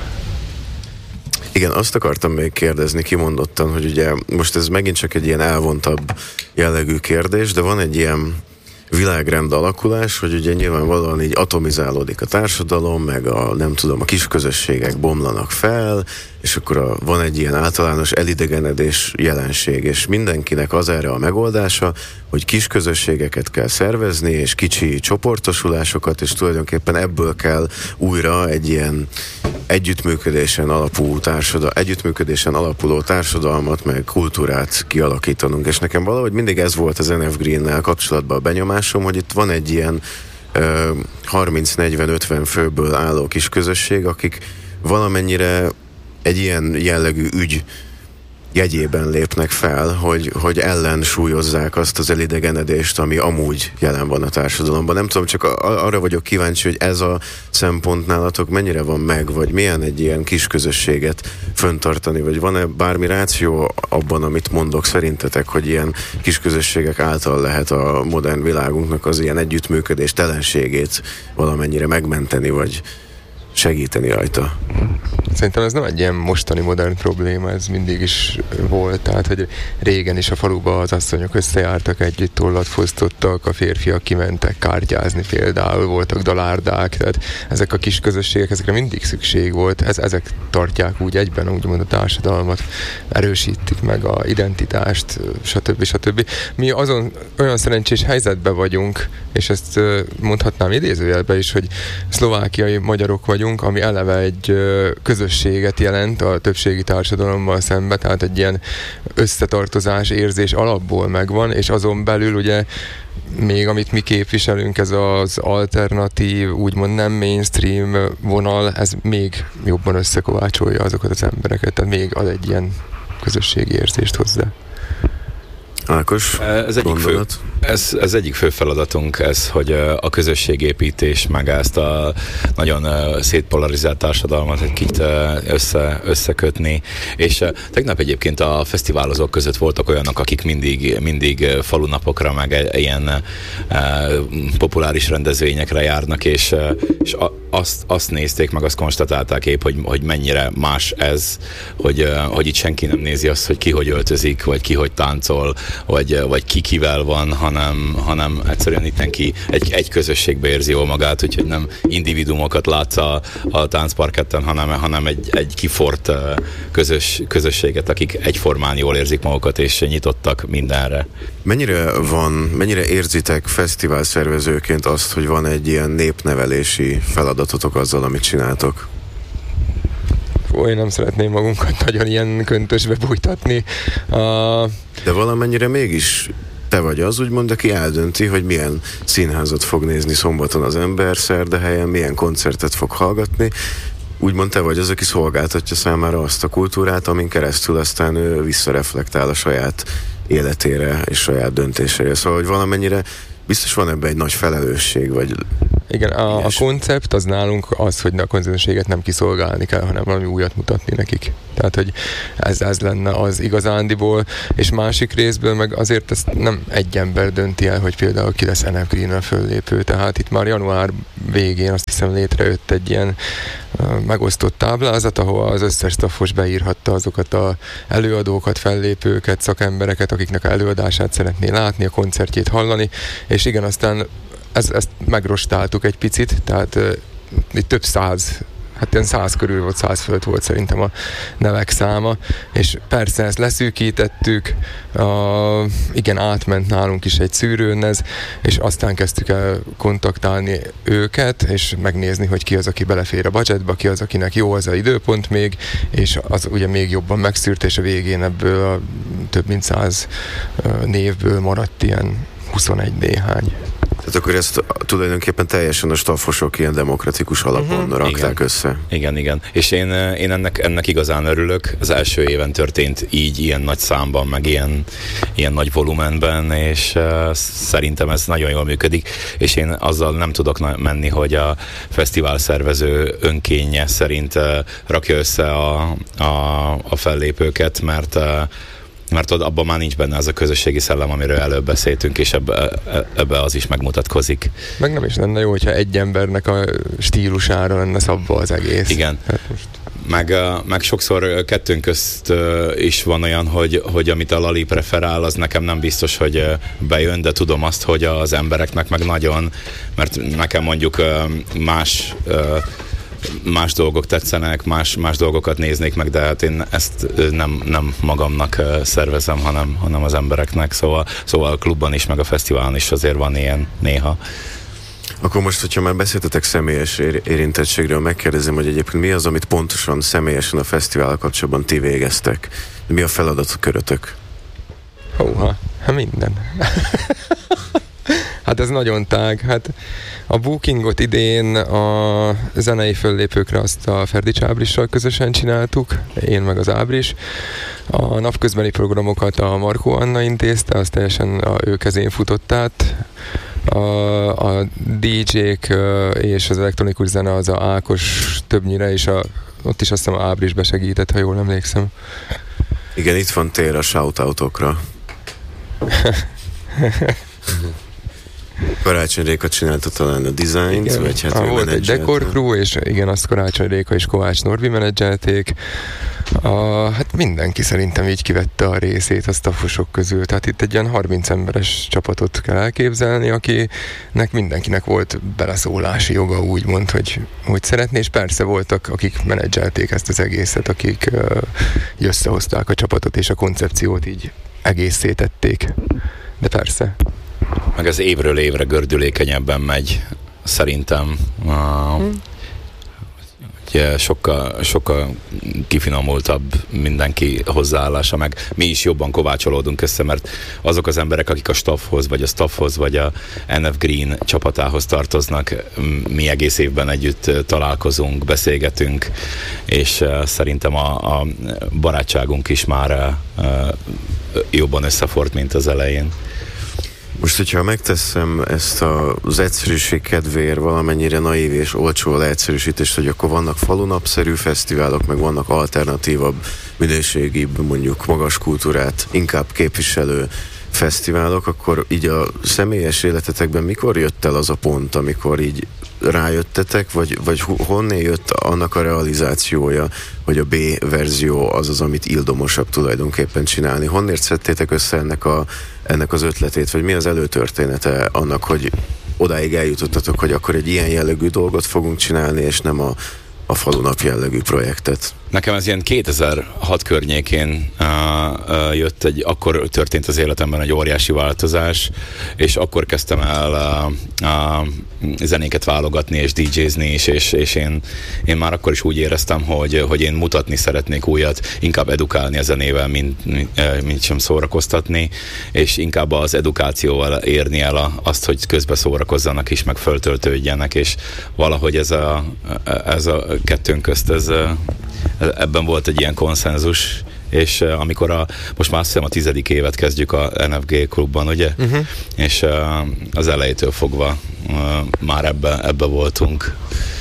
Igen, azt akartam még kérdezni kimondottan, hogy ugye most ez megint csak egy ilyen elvontabb jellegű kérdés, de van egy ilyen világrend alakulás, hogy ugye nyilvánvalóan így atomizálódik a társadalom, meg a nem tudom, a kis közösségek bomlanak fel, és akkor a, van egy ilyen általános elidegenedés jelenség, és mindenkinek az erre a megoldása, hogy kis közösségeket kell szervezni, és kicsi csoportosulásokat, és tulajdonképpen ebből kell újra egy ilyen együttműködésen alapuló társadal, együttműködésen alapuló társadalmat, meg kultúrát kialakítanunk. És nekem valahogy mindig ez volt az en ef Green-nel kapcsolatban a benyomásom, hogy itt van egy ilyen uh, harminc negyven ötven főből álló kis közösség, akik valamennyire egy ilyen jellegű ügy jegyében lépnek fel, hogy, hogy ellensúlyozzák azt az elidegenedést, ami amúgy jelen van a társadalomban. Nem tudom, csak a, arra vagyok kíváncsi, hogy ez a szempont nálatok mennyire van meg, vagy milyen egy ilyen kis közösséget föntartani, vagy van-e bármi ráció abban, amit mondok szerintetek, hogy ilyen kis közösségek által lehet a modern világunknak az ilyen együttműködés telenségét valamennyire megmenteni, vagy segíteni rajta? Szerintem ez nem egy ilyen mostani modern probléma, ez mindig is volt, tehát hogy régen is a faluban az asszonyok összejártak együtt, tollat fosztottak, a férfiak kimentek kártyázni például, voltak dalárdák, tehát ezek a kis közösségek, ezekre mindig szükség volt, ez, ezek tartják úgy egyben, úgymond a társadalmat, erősítik meg a identitást, stb. stb. Mi azon olyan szerencsés helyzetben vagyunk, és ezt mondhatnám idézőjelben is, hogy szlovákiai magyarok vagyunk, ami eleve egy közösséget jelent a többségi társadalommal szemben, tehát egy ilyen összetartozás érzés alapból megvan, és azon belül ugye még amit mi képviselünk, ez az alternatív, úgymond nem mainstream vonal, ez még jobban összekovácsolja azokat az embereket, tehát még ad egy ilyen közösségi érzést hozzá. Ákos, ez egyik, fő, ez, ez egyik fő feladatunk, ez, hogy a közösségépítés, meg ezt a nagyon szétpolarizált társadalmat egy kicsit össze, összekötni. És tegnap egyébként a fesztiválozók között voltak olyanok, akik mindig, mindig falunapokra, meg ilyen populáris rendezvényekre járnak, és, és azt, azt nézték, meg azt konstatálták épp, hogy, hogy mennyire más ez, hogy, hogy itt senki nem nézi azt, hogy ki hogy öltözik, vagy ki hogy táncol, vagy, vagy ki kivel van, hanem, hanem egyszerűen itt neki egy, egy közösségbe érzi jól magát, úgyhogy nem individumokat látsz a, a táncparketten, hanem, hanem egy, egy kifort közös, közösséget, akik egyformán jól érzik magukat, és nyitottak mindenre. Mennyire van, mennyire érzitek fesztivál szervezőként azt, hogy van egy ilyen népnevelési feladatotok azzal, amit csináltok? Ó, én nem szeretném magunkat nagyon ilyen köntösbe bújtatni. Uh... De valamennyire mégis te vagy az, úgymond, aki eldönti, hogy milyen színházat fog nézni szombaton az ember, szerdahelyen, milyen koncertet fog hallgatni. úgymond te vagy az, aki szolgáltatja számára azt a kultúrát, amin keresztül aztán ő visszareflektál a saját életére és saját döntésére. Szóval, hogy valamennyire biztos van ebben egy nagy felelősség, vagy... Igen, a, a koncept az nálunk az, hogy a konzervséget nem kiszolgálni kell, hanem valami újat mutatni nekik. Tehát, hogy ez, ez lenne az igazándiból, és másik részből meg azért ezt nem egy ember dönti el, hogy például ki lesz en ef Green-re föllépő. Tehát itt már január végén azt hiszem létrejött egy ilyen uh, megosztott táblázat, ahol az összes staffos beírhatta azokat az előadókat, fellépőket, szakembereket, akiknek előadását szeretné látni, a koncertjét hallani, és igen, aztán Ez, ezt megrostáltuk egy picit, tehát uh, itt több száz, hát ilyen száz körül volt, száz fölött volt szerintem a nevek száma, és persze ezt leszűkítettük, uh, igen, átment nálunk is egy szűrőn ez, és aztán kezdtük el kontaktálni őket, és megnézni, hogy ki az, aki belefér a budgetba, ki az, akinek jó az a időpont még, és az ugye még jobban megszűrt, és a végén ebből a több mint száz uh, névből maradt ilyen huszonegy néhány. Tehát akkor ezt tulajdonképpen teljesen a staffosok ilyen demokratikus alapon uh-huh. rakták igen. össze. Igen, igen. És én, én ennek, ennek igazán örülök. Az első éven történt így, ilyen nagy számban, meg ilyen, ilyen nagy volumenben, és uh, szerintem ez nagyon jól működik. És én azzal nem tudok menni, hogy a fesztivál szervező önkénye szerint uh, rakja össze a, a, a fellépőket, mert uh, mert abban már nincs benne az a közösségi szellem, amiről előbb beszéltünk, és ebbe, ebbe az is megmutatkozik. Meg nem is lenne jó, hogyha egy embernek a stílusára lenne szabva az egész. Igen. Hát most... meg, meg sokszor kettőnk közt is van olyan, hogy, hogy amit a Lali preferál, az nekem nem biztos, hogy bejön, de tudom azt, hogy az embereknek meg nagyon, mert nekem mondjuk más más dolgok tetszenek, más, más dolgokat néznék meg, de hát én ezt nem, nem magamnak szervezem, hanem, hanem az embereknek, szóval, szóval a klubban is, meg a fesztiválon is azért van ilyen néha. Akkor most, hogyha már beszéltetek személyes érintettségről, megkérdezem, hogy egyébként mi az, amit pontosan személyesen a fesztivállal kapcsolatban ti végeztek? Mi a feladatkörötök? Hóha, hát minden. Hát ez nagyon tág. Hát a bookingot idén a zenei föllépőkre azt a Ferdics Ábrissal közösen csináltuk, én meg az Ábris. A napközbeni programokat a Markó Anna intézte, azt teljesen a ő kezén futott át. A, a dé dzsék és az elektronikus zene az a Ákos többnyire, és a, ott is azt hiszem Ábris besegített, ha jól emlékszem. Igen, itt van tér a shoutoutokra. Karácsony Réka csinálta talán a dizájnt, vagy hát ah, volt egy Decor Crew, és igen, azt Karácsony Réka és Kovács Norbi menedzselték. A, hát mindenki szerintem így kivette a részét a staffosok közül, tehát itt egy ilyen harminc emberes csapatot kell elképzelni, akinek mindenkinek volt beleszólási joga, úgymond, hogy, hogy szeretné, és persze voltak, akik menedzselték ezt az egészet, akik uh, összehozták a csapatot, és a koncepciót így egészé tették. De persze. Meg az évről évre gördülékenyebben megy, szerintem. Uh, hmm. Ugye sokkal, sokkal kifinomultabb mindenki hozzáállása, meg mi is jobban kovácsolódunk össze, mert azok az emberek, akik a staffhoz, vagy a staffhoz, vagy a en ef Green csapatához tartoznak, mi egész évben együtt találkozunk, beszélgetünk, és uh, szerintem a, a barátságunk is már uh, jobban összefort, mint az elején. Most, hogyha megteszem ezt a, az egyszerűség kedvéért valamennyire naív és olcsó leegyszerűsítést, hogy akkor vannak falunapszerű fesztiválok, meg vannak alternatívabb, minőségibb, mondjuk magas kultúrát inkább képviselő fesztiválok, akkor így a személyes életetekben mikor jött el az a pont, amikor így rájöttetek, vagy, vagy honnan jött annak a realizációja, hogy a B verzió az az, amit ildomosabb tulajdonképpen csinálni? Honnért szedtétek össze ennek, a, ennek az ötletét, vagy mi az előtörténete annak, hogy odáig eljutottatok, hogy akkor egy ilyen jellegű dolgot fogunk csinálni, és nem a, a falunap jellegű projektet? Nekem ez ilyen kétezer-hat környékén uh, uh, jött egy, akkor történt az életemben egy óriási változás, és akkor kezdtem el uh, uh, zenéket válogatni és dé jézni is, és, és én, én már akkor is úgy éreztem, hogy, hogy én mutatni szeretnék újat, inkább edukálni a zenével, mint, mint sem szórakoztatni, és inkább az edukációval érni el a, azt, hogy közben szórakozzanak is, meg föltöltődjenek, és valahogy ez a, ez a kettőnk közt ez, ebben volt egy ilyen konszenzus, és uh, amikor a, most már azt hiszem a tizedik évet kezdjük a en ef gé klubban, ugye? Uh-huh. És uh, az elejétől fogva uh, már ebbe, ebbe voltunk.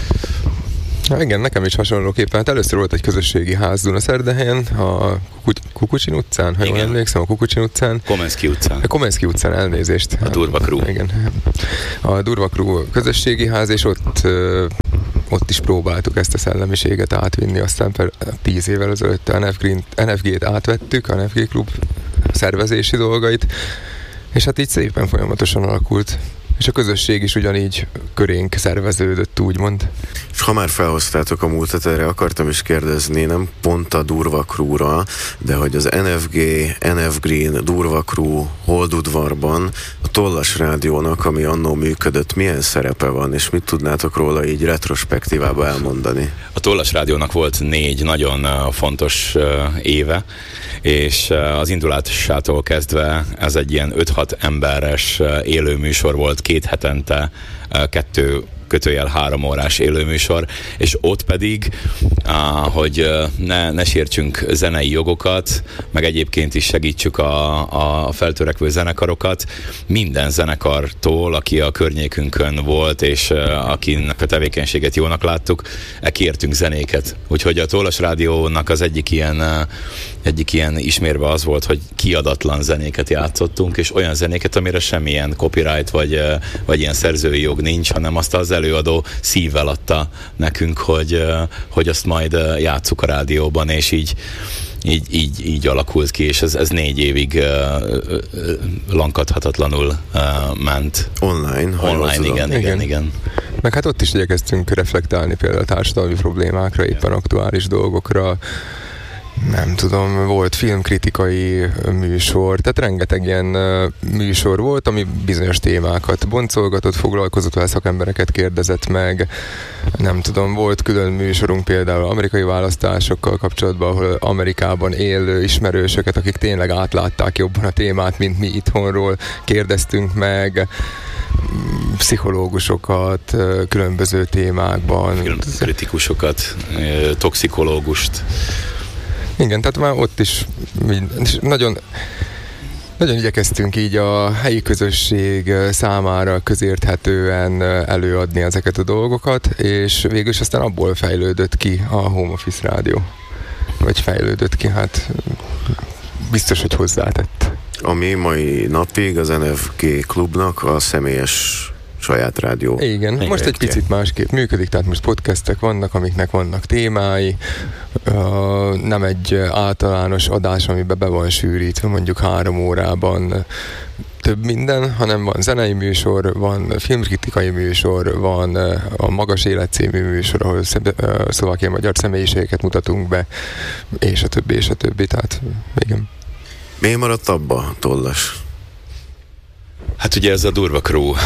Na igen, nekem is hasonlóképpen. Hát először volt egy közösségi ház Dunaszerdahelyen, a Kukucsin utcán, ha jól emlékszem, a Kukucsin utcán. Komenszky utcán. A Komenszky utcán, elnézést. A Durva Crew. Igen. A Durva Crew közösségi ház, és ott ott is próbáltuk ezt a szellemiséget átvinni, aztán per tíz évvel ezelőtt a en ef gét átvettük, a en ef gé klub szervezési dolgait, és hát így szépen folyamatosan alakult. És a közösség is ugyanígy körénk szerveződött, úgymond. És ha már felhoztátok a múltat, erre akartam is kérdezni, nem pont a Durva Crew-ra, de hogy az en ef gé, en ef Green, Durva Crew, Holdudvarban a Tollas Rádiónak, ami annó működött, milyen szerepe van, és mit tudnátok róla így retrospektívába elmondani? A Tollas Rádiónak volt négy nagyon uh, fontos uh, éve, és uh, az indulásától kezdve ez egy ilyen öt-hat emberes uh, élő műsor volt, két hetente, uh, kettő kötőjel három órás élőműsor, és ott pedig, áh, hogy ne, ne sértsünk zenei jogokat, meg egyébként is segítsük a, a feltörekvő zenekarokat, minden zenekartól, aki a környékünkön volt, és uh, akinek a tevékenységet jónak láttuk, kértünk zenéket. Úgyhogy a Tollas Rádiónak az egyik ilyen, uh, egyik ilyen ismérve az volt, hogy kiadatlan zenéket játszottunk, és olyan zenéket, amire semmilyen copyright vagy, uh, vagy ilyen szerzői jog nincs, hanem azt az előadó szívvel adta nekünk, hogy, hogy azt majd játsszuk a rádióban, és így, így, így, így alakult ki, és ez, ez négy évig uh, lankadhatatlanul uh, ment. Online? Online, igen, igen, igen, igen. Meg hát ott is igyekeztünk reflektálni például a társadalmi problémákra, éppen aktuális dolgokra. Nem tudom, volt filmkritikai műsor, tehát rengeteg ilyen műsor volt, ami bizonyos témákat boncolgatott, foglalkozott vele, szakembereket kérdezett meg. Nem tudom, volt külön műsorunk például amerikai választásokkal kapcsolatban, ahol Amerikában élő ismerősöket, akik tényleg átlátták jobban a témát, mint mi itthonról, kérdeztünk meg, pszichológusokat különböző témákban. Filmkritikusokat, toxikológust. Igen, tehát már ott is nagyon, nagyon igyekeztünk így a helyi közösség számára közérthetően előadni ezeket a dolgokat, és végül is aztán abból fejlődött ki a Home Office Rádió. Vagy fejlődött ki, hát biztos, hogy hozzátett. Ami mai napig az en ef gé klubnak a személyes saját rádió. Igen, most egy projektje. Picit másképp működik, tehát most podcastek vannak, amiknek vannak témái, uh, nem egy általános adás, amiben be van sűrítve mondjuk három órában több minden, hanem van zenei műsor, van filmkritikai műsor, van a Magas Élet című műsor, ahol szlovákiai magyar személyiségeket mutatunk be, és a többi, és a többi, tehát igen. Miért maradt abba, Tollas? Hát ugye ez a Durva Crew uh,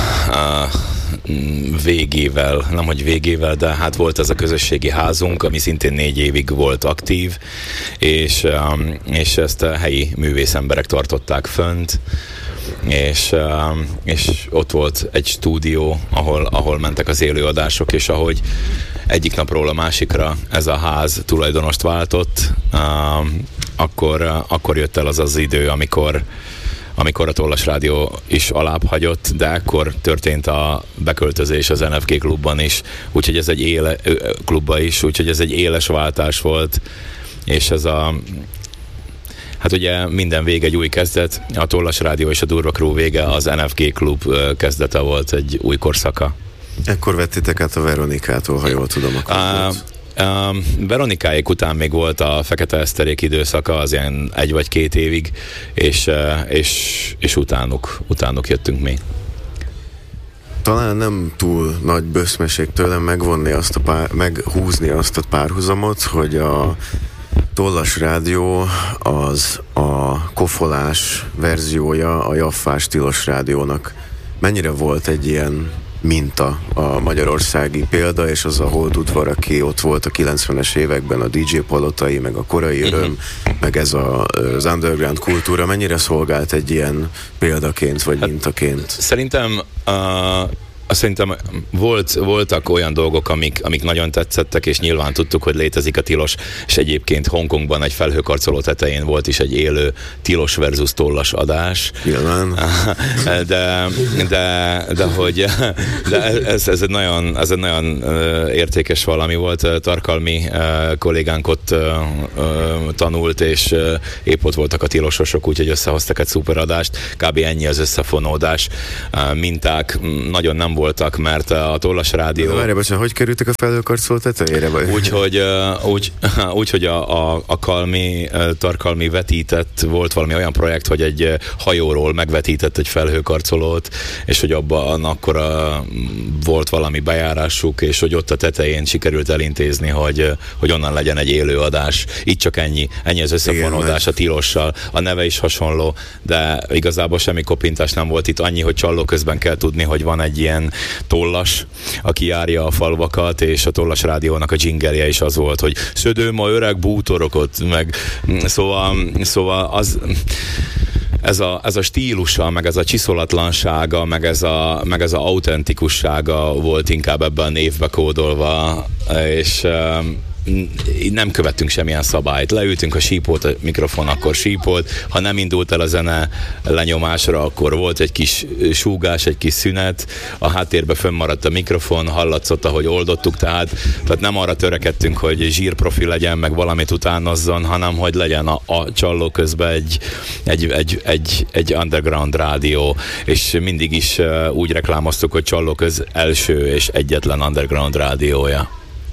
végével, nem hogy végével, de hát volt ez a közösségi házunk, ami szintén négy évig volt aktív, és, um, és ezt a helyi művészemberek tartották fönt, és, um, és ott volt egy stúdió, ahol, ahol mentek az élőadások, és ahogy egyik napról a másikra ez a ház tulajdonost váltott, um, akkor, uh, akkor jött el az az idő, amikor amikor a Tollas Rádió is alább hagyott, de akkor történt a beköltözés az en ef gé klubban is, úgyhogy ez egy éle, klubba is, úgyhogy ez egy éles váltás volt, és ez a hát ugye minden vége egy új kezdet, a Tollas Rádió és a Durva Crew vége, az en ef gé klub kezdete volt, egy új korszaka. Ekkor vettétek át a Veronikától, ha jól tudom, akkor uh, uh, Veronikáék után még volt a Fekete Eszterék időszaka, az ilyen egy vagy két évig, és, uh, és, és utánuk, utánuk jöttünk mi. talán nem túl nagy böszmeség tőlem megvonni azt a pár, meghúzni azt a párhuzamot, hogy a Tollas Rádió az a kofolás verziója a jaffás Tilos Rádiónak. Mennyire volt egy ilyen minta a magyarországi példa, és az a Hold udvar, aki ott volt a kilencvenes években, a dé dzsé Palotai, meg a Korai Öröm, uh-huh. meg ez a, az underground kultúra, mennyire szolgált egy ilyen példaként, vagy hát, mintaként? Szerintem uh... Szerintem volt, voltak olyan dolgok, amik, amik nagyon tetszettek, és nyilván tudtuk, hogy létezik a tilos, és egyébként Hongkongban egy felhőkarcoló tetején volt is egy élő tilos versus tollas adás. Nyilván. De, de, de, hogy, de ez, ez, egy nagyon, ez egy nagyon értékes valami volt. Tarkalmi kollégánk ott tanult, és épp ott voltak a tilososok, úgyhogy összehoztak egy szuper adást. Kb. Ennyi az összefonódás. Minták nagyon nem voltak, mert a Tollas Rádió... Várj, bocsánat, hogy kerültek a felhőkarcoló tetejére? Úgyhogy úgy, úgy, hogy a, a, a Kalmi, Tarkalmi vetített, volt valami olyan projekt, hogy egy hajóról megvetített egy felhőkarcolót, és hogy abban akkor a, volt valami bejárásuk, és hogy ott a tetején sikerült elintézni, hogy, hogy onnan legyen egy élőadás. Itt csak ennyi, ennyi az összefonódás a tilossal. A neve is hasonló, de igazából semmi kopintás nem volt itt, annyi, hogy csalló közben kell tudni, hogy van egy ilyen tollas, aki járja a falvakat, és a Tollas Rádiónak a dzsingelje is az volt, hogy szödöm a öreg bútorokot, meg szóval, szóval az ez a, ez a stílusa, meg ez a csiszolatlansága, meg ez a, meg ez a autentikussága volt inkább ebben a névbe kódolva, és nem követtünk semmilyen szabályt. Leültünk, a sípolt a mikrofon, akkor sípolt. Ha nem indult el a zene lenyomásra, akkor volt egy kis súgás, egy kis szünet. A háttérbe fönnmaradt a mikrofon, hallatszott, ahogy oldottuk, tehát, tehát nem arra törekedtünk, hogy zsírprofi legyen, meg valamit utánozzon, hanem hogy legyen a, a csalló közben egy, egy, egy, egy, egy underground rádió, és mindig is uh, úgy reklámoztuk, hogy csalló köz első és egyetlen underground rádiója.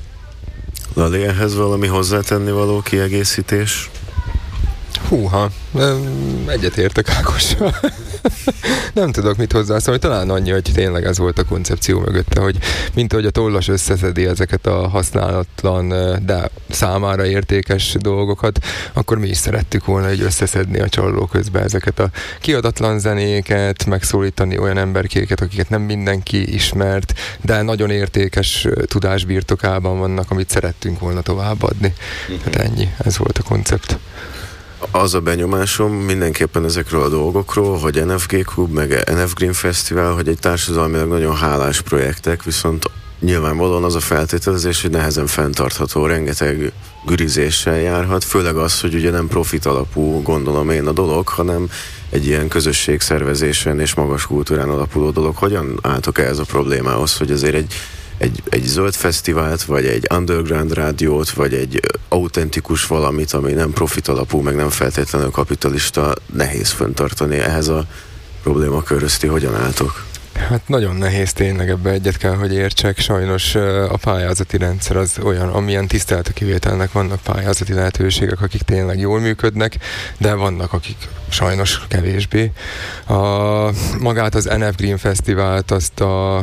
Lali, ehhez valami hozzátenni való kiegészítés? Húha, egyetértek Ákossal. Nem tudok mit hozzászólni, talán annyi, hogy tényleg ez volt a koncepció mögötte, hogy mint ahogy a Tollas összeszedi ezeket a használatlan, de számára értékes dolgokat, akkor mi is szerettük volna, hogy összeszedni a csalló közben ezeket a kiadatlan zenéket, megszólítani olyan emberkéket, akiket nem mindenki ismert, de nagyon értékes tudás birtokában vannak, amit szerettünk volna továbbadni. Hát ennyi, ez volt a koncept. Az a benyomásom mindenképpen ezekről a dolgokról, hogy en ef gé Klub, meg en ef Green Fesztivál, hogy egy társadalmilag nagyon hálás projektek, viszont nyilvánvalóan az a feltételezés, hogy nehezen fenntartható, rengeteg gürizéssel járhat, főleg az, hogy ugye nem profit alapú, gondolom én a dolog, hanem egy ilyen közösségszervezésen és magas kultúrán alapuló dolog. Hogyan álltok ehhez a problémához, hogy azért egy Egy, egy zöld fesztivált, vagy egy underground rádiót, vagy egy autentikus valamit, ami nem profit alapú, meg nem feltétlenül kapitalista, nehéz fenntartani. Ehhez a problémakörözti hogyan álltok? Hát nagyon nehéz tényleg, ebbe egyet kell, hogy értsek. Sajnos a pályázati rendszer az olyan, amilyen tisztelt a kivételnek, vannak pályázati lehetőségek, akik tényleg jól működnek, de vannak, akik sajnos kevésbé. A, magát az en ef Green Fesztivált, azt a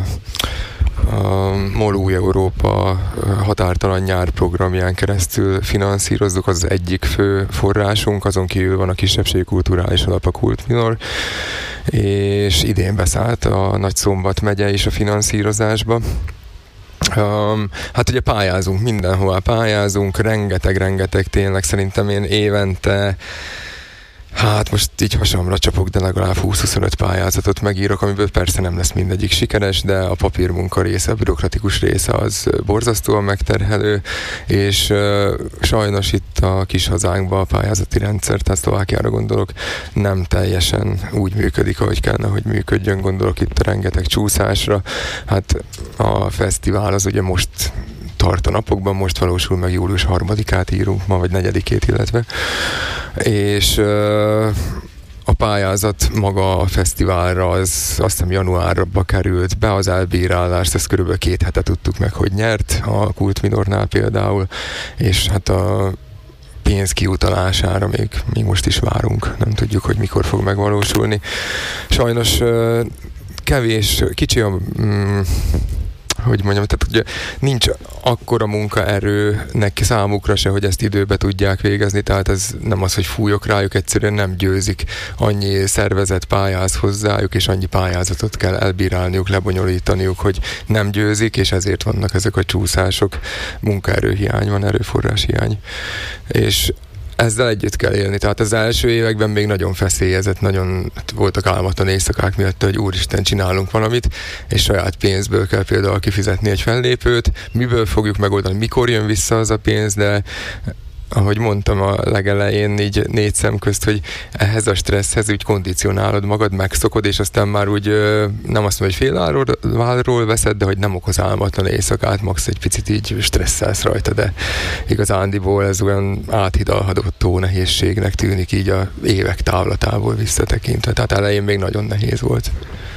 a MOL Új Európa határtalan nyár programján keresztül finanszírozzuk, az, az egyik fő forrásunk, azon kívül van a kisebbségi kulturális alap, a Kult Minor, és idén beszállt a Nagyszombat megye is a finanszírozásba. Um, hát ugye pályázunk, mindenhol pályázunk, rengeteg-rengeteg, tényleg szerintem én évente hát most így hasamra csapok, de legalább húsz-huszonöt pályázatot megírok, amiből persze nem lesz mindegyik sikeres, de a papírmunka része, a bürokratikus része az borzasztóan megterhelő, és uh, sajnos itt a kis hazánkban a pályázati rendszer, tehát Szlovákiára gondolok, nem teljesen úgy működik, ahogy kellene, hogy működjön, gondolok itt a rengeteg csúszásra. Hát a fesztivál az ugye most tart a napokban, most valósul meg, július harmadikát írunk ma, vagy negyedikét, illetve. És uh, a pályázat maga a fesztiválra, az azt hiszem januárba került be, az elbírálást, ezt körülbelül két hete tudtuk meg, hogy nyert a Kult Minornál például, és hát a pénz kiutalására még, még most is várunk, nem tudjuk, hogy mikor fog megvalósulni. Sajnos uh, kevés, kicsi a... Mm, hogy mondjam, tehát ugye nincs akkora munkaerő neki számukra se, hogy ezt időbe tudják végezni, tehát ez nem az, hogy fújok rájuk, egyszerűen nem győzik. Annyi szervezet pályáz hozzájuk, és annyi pályázatot kell elbírálniuk, lebonyolítaniuk, hogy nem győzik, és ezért vannak ezek a csúszások. Munkaerőhiány van, erőforráshiány. És ezzel együtt kell élni. Tehát az első években még nagyon feszélyezett, nagyon voltak álmatlan éjszakák miatt, hogy úristen, csinálunk valamit, és saját pénzből kell például kifizetni egy fellépőt, miből fogjuk megoldani, mikor jön vissza az a pénz, de ahogy mondtam a legelején, így négy szem közt, hogy ehhez a stresszhez úgy kondicionálod magad, megszokod, és aztán már úgy nem azt mondom, hogy félvállról veszed, de hogy nem okoz álmatlan éjszakát, max egy picit így stresszelsz rajta, de igazándiból ez olyan áthidalható nehézségnek tűnik így a évek távlatából visszatekintve. Tehát elején még nagyon nehéz volt.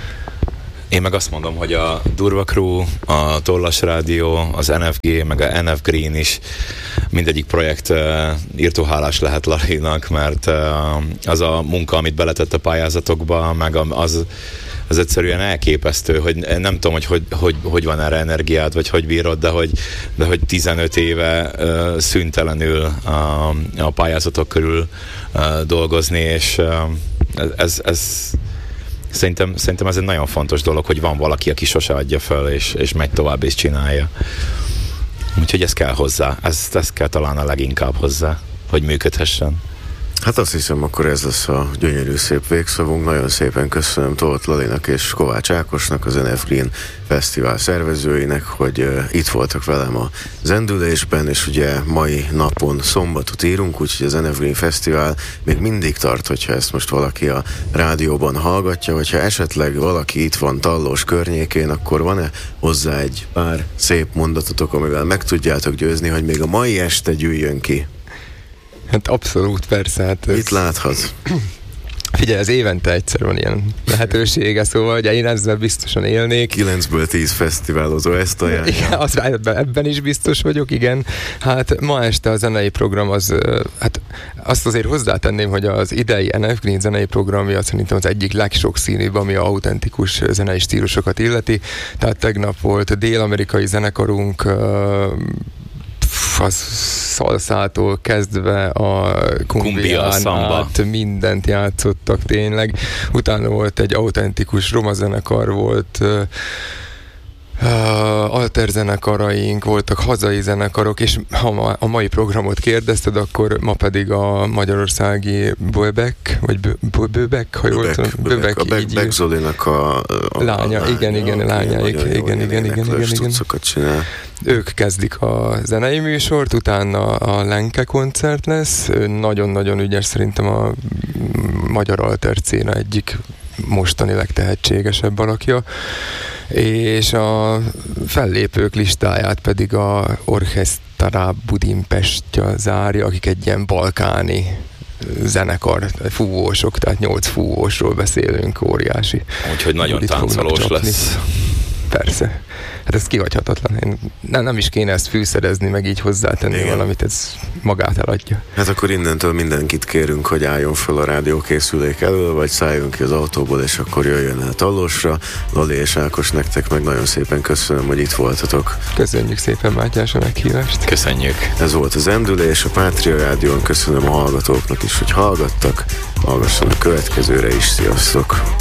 Én meg azt mondom, hogy a Durva Crew, a Tollas Rádió, az en ef gé, meg a en ef Green is mindegyik projekt uh, írtóhálás lehet Larinak, mert uh, az a munka, amit beletett a pályázatokba, meg az, az egyszerűen elképesztő, hogy nem tudom, hogy hogy, hogy hogy van erre energiád, vagy hogy bírod, de hogy, de hogy tizenöt éve uh, szüntelenül a, a pályázatok körül uh, dolgozni, és uh, ez, ez Szerintem, szerintem ez egy nagyon fontos dolog, hogy van valaki, aki sose adja fel, és, és megy tovább, és csinálja. Úgyhogy ez kell hozzá. Ezt, ezt kell talán a leginkább hozzá, hogy működhessen. Hát azt hiszem, akkor ez lesz a gyönyörű szép végszavunk. Nagyon szépen köszönöm Tóth Lalinak és Kovács Ákosnak, az en ef Green Fesztivál szervezőinek, hogy uh, itt voltak velem a zendülésben, és ugye mai napon szombatot írunk, úgyhogy az en ef Green Fesztivál még mindig tart, hogyha ezt most valaki a rádióban hallgatja, hogyha esetleg valaki itt van Tallós környékén, akkor van-e hozzá egy pár szép mondatotok, amivel meg tudjátok győzni, hogy még a mai este gyűjjön ki? Hát abszolút, persze. Hát ez... Itt láthatsz. Figyelj, ez évente egyszer van ilyen lehetősége, szóval hogy én ezzel biztosan élnék. kilencből tíz fesztiválozó ezt ajánlja. Igen, az, ebben is biztos vagyok, igen. Hát ma este a zenei program az, hát azt azért hozzátenném, hogy az idei en ef Green zenei programja szerintem az egyik legsokszínűbb, ami a autentikus zenei stílusokat illeti. Tehát tegnap volt dél-amerikai zenekarunk, a szalszától kezdve a kumbián át mindent játszottak tényleg. Utána volt egy autentikus roma zenekar, volt uh, alterzenekaraink, voltak hazai zenekarok, és ha ma, a mai programot kérdezted, akkor ma pedig a magyarországi Bőbek, vagy Bőbek, ha jól tudom, Bőbek, a Beck Zolinak a, a lánya, a igen, igen, a lányáik, igen, igen, igen, igen, igen, igen. Ők kezdik a zenei műsort, utána a Lenke koncert lesz, nagyon-nagyon ügyes, szerintem a magyar altercéna egyik mostani legtehetségesebb alakja, és a fellépők listáját pedig a Orchestra Budimpestja zárja, akik egy ilyen balkáni zenekar, fúvósok, tehát nyolc fúvósról beszélünk, óriási. Úgyhogy nagyon táncolós lesz. Persze. Hát ez kihagyhatatlan. Én nem, nem is kéne ezt fűszerezni, meg így hozzátenni igen. Valamit, ez magát eladja. Hát akkor innentől mindenkit kérünk, hogy álljon fel a rádiókészülék elől, vagy szálljon ki az autóból, és akkor jöjjön el Tallósra. Lali és Ákos, nektek meg nagyon szépen köszönöm, hogy itt voltatok. Köszönjük szépen, Mátyás, a meghívást. Köszönjük. Ez volt az Endülés, a Pátria Rádión. Köszönöm a hallgatóknak is, hogy hallgattak. Hallgassanak a következőre is. Sziasztok!